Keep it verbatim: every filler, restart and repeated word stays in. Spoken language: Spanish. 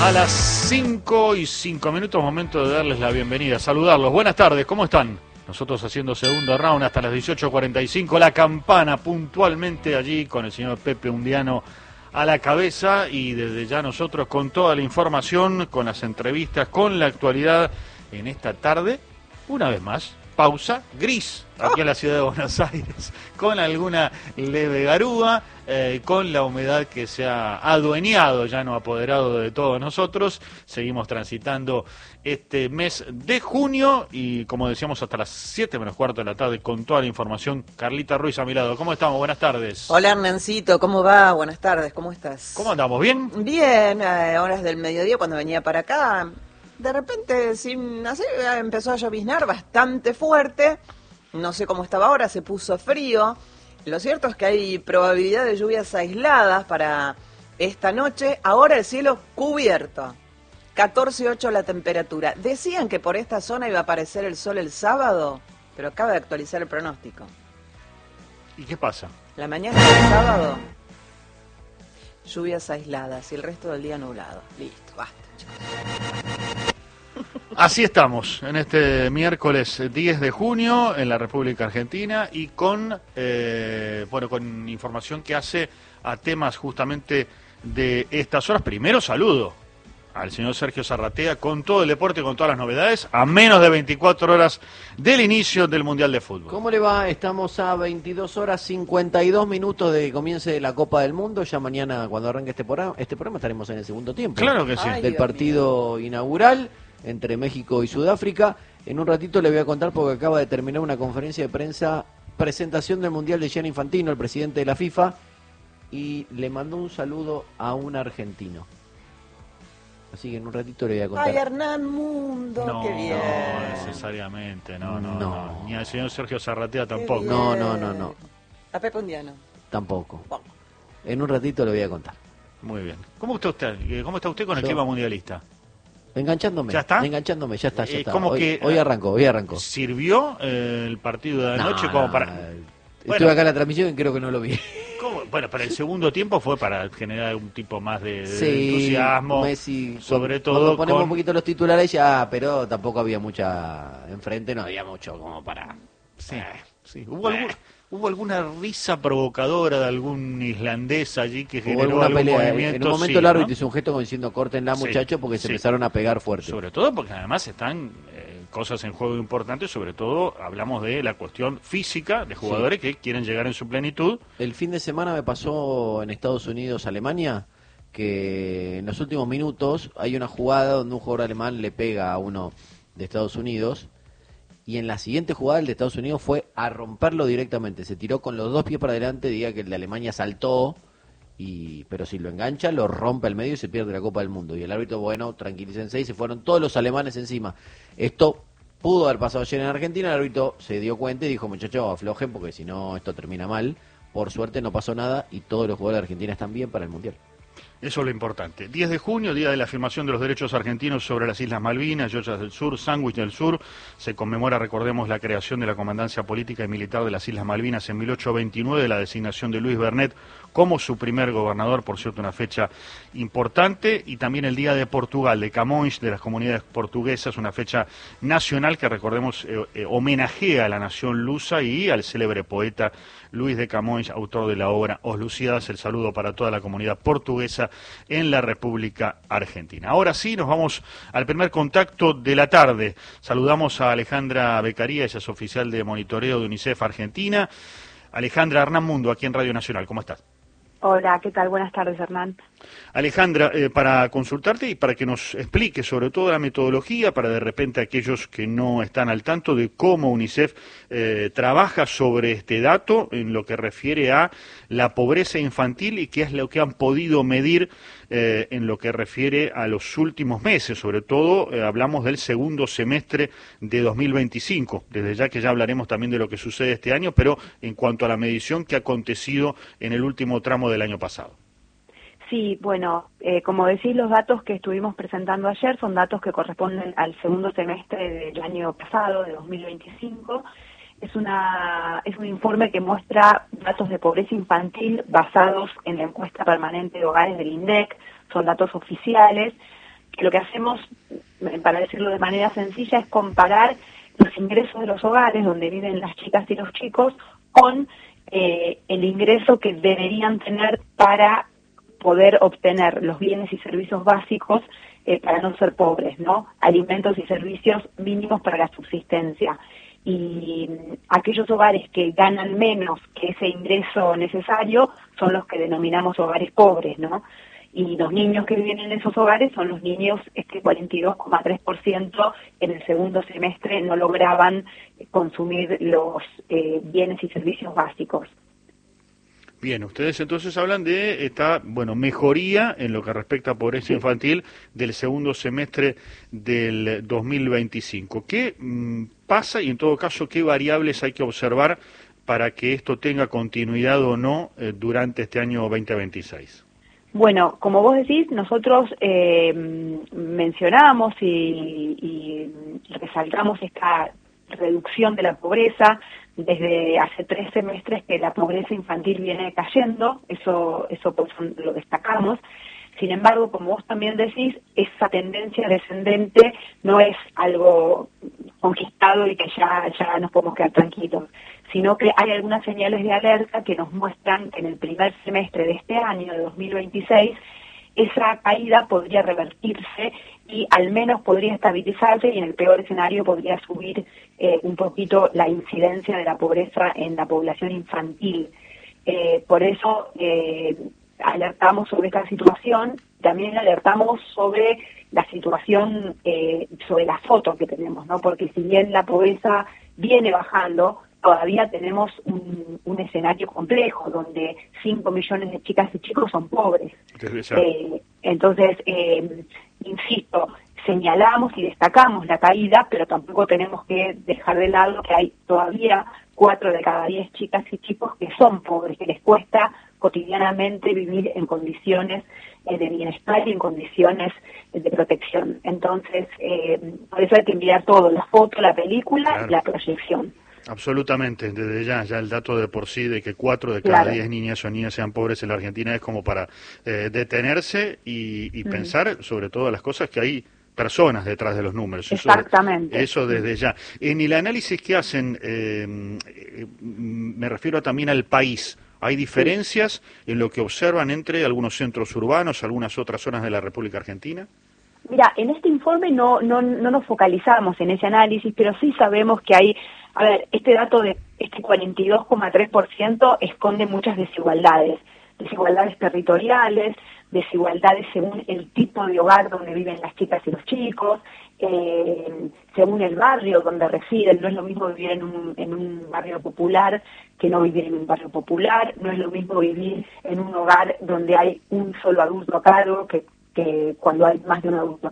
A las cinco y cinco minutos, momento de darles la bienvenida, saludarlos. Buenas tardes, ¿cómo están? Nosotros haciendo segundo round hasta las dieciocho cuarenta y cinco, la campana puntualmente allí con el señor Pepe Undiano a la cabeza y desde ya nosotros con toda la información, con las entrevistas, con la actualidad en esta tarde, una vez más, pausa gris aquí en la ciudad de Buenos Aires, con alguna leve garúa, eh, con la humedad que se ha adueñado, ya no apoderado de todos nosotros. Seguimos transitando este mes de junio y como decíamos hasta las siete menos cuarto de la tarde con toda la información. Carlita Ruiz a mi lado, ¿cómo estamos? Buenas tardes. Hola Hernancito, ¿cómo va? Buenas tardes, ¿cómo estás? ¿Cómo andamos? ¿Bien? Bien, a horas del mediodía cuando venía para acá, de repente, sin así, empezó a lloviznar bastante fuerte. No sé cómo estaba ahora, se puso frío. Lo cierto es que hay probabilidad de lluvias aisladas para esta noche. Ahora el cielo cubierto. catorce ocho la temperatura. Decían que por esta zona iba a aparecer el sol el sábado, pero acaba de actualizar el pronóstico. ¿Y qué pasa? La mañana del sábado, lluvias aisladas y el resto del día nublado. Listo, basta, chicos. Así estamos, en este miércoles diez de junio en la República Argentina y con, eh, bueno, con información que hace a temas justamente de estas horas. Primero saludo al señor Sergio Zarratea con todo el deporte, con todas las novedades, a menos de veinticuatro horas del inicio del Mundial de Fútbol. ¿Cómo le va? Estamos a veintidós horas cincuenta y dos minutos de comience de la Copa del Mundo. Ya mañana, cuando arranque este programa, este programa estaremos en el segundo tiempo. Claro que sí. Ay, del Dios partido mío. inaugural entre México y Sudáfrica. En un ratito le voy a contar porque acaba de terminar una conferencia de prensa, presentación del Mundial de Gianni Infantino, el presidente de la FIFA, y le mandó un saludo a un argentino. Así que en un ratito le voy a contar. Ay, Hernán Mundo, No, qué bien. no necesariamente, no, no, no, No. ni al señor Sergio Zarratea Qué tampoco. bien. No, no, no, no. A Pepe Undiano. Tampoco. Bueno. En un ratito le voy a contar. Muy bien. ¿Cómo está usted? ¿Cómo está usted con el Yo- clima mundialista? Enganchándome. ¿Ya está? Enganchándome, ya está, ya Eh, está. ¿cómo hoy, que- hoy arrancó, hoy arrancó. ¿Sirvió eh, el partido de anoche No, como no, para...? Estuve Bueno. acá en la transmisión y creo que no lo vi. ¿Cómo? Bueno, para el segundo tiempo fue para generar un tipo más de, de Sí, entusiasmo, Messi, sobre cuando todo ponemos con... un poquito los titulares ya, pero tampoco había mucha enfrente, no había mucho como para... Sí, sí. ¿Hubo, algún- ¿Hubo alguna risa provocadora de algún islandés allí que Hubo generó alguna algún pelea. movimiento? En un momento Sí, el árbitro ¿no? hizo un gesto como diciendo córtenla Sí, muchachos porque se sí. empezaron a pegar fuerte. Sobre todo porque además están eh, cosas en juego importantes, sobre todo hablamos de la cuestión física de jugadores que quieren llegar en su plenitud. El fin de semana me pasó en Estados Unidos, Alemania, que en los últimos minutos hay una jugada donde un jugador alemán le pega a uno de Estados Unidos y en la siguiente jugada el de Estados Unidos fue a romperlo directamente. Se tiró con los dos pies para adelante, diga que el de Alemania saltó, y pero si lo engancha lo rompe al medio y se pierde la Copa del Mundo. Y el árbitro, bueno, tranquilícense, y se fueron todos los alemanes encima. Esto pudo haber pasado ayer en Argentina, el árbitro se dio cuenta y dijo, muchachos, aflojen porque si no esto termina mal. Por suerte no pasó nada y todos los jugadores de Argentina están bien para el Mundial. Eso es lo importante. diez de junio, día de la afirmación de los derechos argentinos sobre las Islas Malvinas, Georgias del Sur, Sandwich del Sur. Se conmemora, recordemos, la creación de la Comandancia Política y Militar de las Islas Malvinas en mil ochocientos veintinueve, la designación de Luis Bernet como su primer gobernador, por cierto, una fecha importante. Y también el Día de Portugal, de Camões, de las comunidades portuguesas, una fecha nacional que, recordemos, eh, eh, homenajea a la nación lusa y al célebre poeta Luis de Camões, autor de la obra Os Lusíadas. El saludo para toda la comunidad portuguesa en la República Argentina. Ahora sí, nos vamos al primer contacto de la tarde. Saludamos a Alejandra Beccaría, ella es oficial de monitoreo de UNICEF Argentina. Alejandra, Hernán Mundo, aquí en Radio Nacional, ¿cómo estás? Hola, ¿qué tal? Buenas tardes, Hernán. Alejandra, eh, para consultarte y para que nos explique sobre todo la metodología, para de repente aquellos que no están al tanto de cómo UNICEF eh, trabaja sobre este dato en lo que refiere a la pobreza infantil y qué es lo que han podido medir eh, en lo que refiere a los últimos meses, sobre todo eh, hablamos del segundo semestre de dos mil veinticinco, desde ya que ya hablaremos también de lo que sucede este año, pero en cuanto a la medición que ha acontecido en el último tramo del año pasado. Sí, bueno, eh, como decís, los datos que estuvimos presentando ayer son datos que corresponden al segundo semestre del año pasado, de dos mil veinticinco. Es, una, es un informe que muestra datos de pobreza infantil basados en la encuesta permanente de hogares del INDEC, son datos oficiales. que lo que hacemos, para decirlo de manera sencilla, es comparar los ingresos de los hogares donde viven las chicas y los chicos con eh, el ingreso que deberían tener para poder obtener los bienes y servicios básicos eh, para no ser pobres, ¿no? Alimentos y servicios mínimos para la subsistencia. Y aquellos hogares que ganan menos que ese ingreso necesario son los que denominamos hogares pobres, ¿no? Y los niños que viven en esos hogares son los niños, este cuarenta y dos coma tres por ciento en el segundo semestre no lograban consumir los eh, bienes y servicios básicos. Bien, ustedes entonces hablan de esta, bueno, mejoría en lo que respecta a pobreza sí. infantil del segundo semestre del dos mil veinticinco. ¿Qué mmm, pasa y en todo caso qué variables hay que observar para que esto tenga continuidad o no eh, durante este año veinte veintiséis? Bueno, como vos decís, nosotros eh, mencionamos y, y resaltamos esta reducción de la pobreza. Desde hace tres semestres que la pobreza infantil viene cayendo, eso, eso pues lo destacamos. Sin embargo, como vos también decís, esa tendencia descendente no es algo conquistado y que ya, ya nos podemos quedar tranquilos, sino que hay algunas señales de alerta que nos muestran que en el primer semestre de este año, de dos mil veintiséis, esa caída podría revertirse y al menos podría estabilizarse y en el peor escenario podría subir eh, un poquito la incidencia de la pobreza en la población infantil. Eh, por eso eh, alertamos sobre esta situación, también alertamos sobre la situación, eh, sobre la foto que tenemos, ¿no? Porque si bien la pobreza viene bajando, todavía tenemos un, un escenario complejo donde cinco millones de chicas y chicos son pobres. Eh, entonces, eh, insisto, señalamos y destacamos la caída, pero tampoco tenemos que dejar de lado que hay todavía cuatro de cada diez chicas y chicos que son pobres, que les cuesta cotidianamente vivir en condiciones eh, de bienestar y en condiciones de protección. Entonces, eh, por eso hay que mirar todo, la foto, la película claro. y la proyección. Absolutamente, desde ya, ya el dato de por sí de que cuatro de cada diez niñas o niñas sean pobres en la Argentina es como para eh, detenerse y, y mm. pensar sobre todas las cosas que hay personas detrás de los números. Exactamente. Eso, eso desde ya. En el análisis que hacen, eh, eh, me refiero también al país. ¿Hay diferencias sí. en lo que observan entre algunos centros urbanos, algunas otras zonas de la República Argentina? Mira, en este informe no, no, no nos focalizamos en ese análisis, pero sí sabemos que hay, a ver, este dato de este cuarenta y dos coma tres por ciento esconde muchas desigualdades, desigualdades territoriales, desigualdades según el tipo de hogar donde viven las chicas y los chicos, eh, según el barrio donde residen. No es lo mismo vivir en un, en un barrio popular que no vivir en un barrio popular, no es lo mismo vivir en un hogar donde hay un solo adulto a cargo que que cuando hay más de un adulto